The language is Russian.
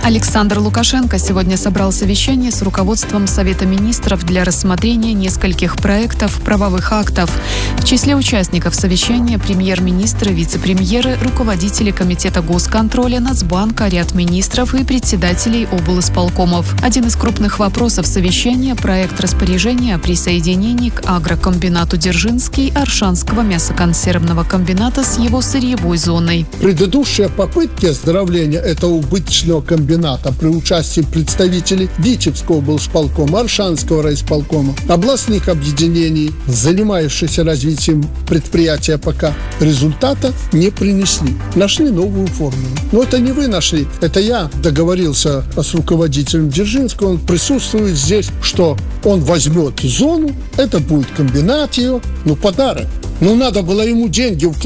Александр Лукашенко сегодня собрал совещание с руководством Совета министров для рассмотрения нескольких проектов правовых актов. В числе участников совещания премьер-министры, вице-премьеры, руководители Комитета госконтроля, Нацбанка, ряд министров и председателей облисполкомов. Один из крупных вопросов совещания – проект распоряжения о присоединении к агрокомбинату Дзержинский Оршанского мясоконсервного комбината с его сырьевой зоной. Предыдущие попытки оздоровления этого убыточного комбината при участии представителей Витебского облсполкома, Оршанского райисполкома, областных объединений, занимающихся развитием предприятия, пока результата не принесли. Нашли новую формулу. Но это не вы нашли, это я договорился с руководителем Дзержинского, он присутствует здесь, что он возьмет зону, это будет комбинат ее, подарок. Надо было ему деньги